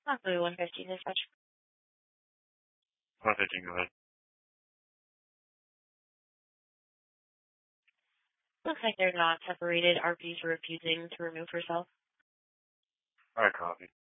Roughly 115 dispatch. 115, go ahead. Looks like they're not separated. RP's refusing to remove herself. Alright, copy.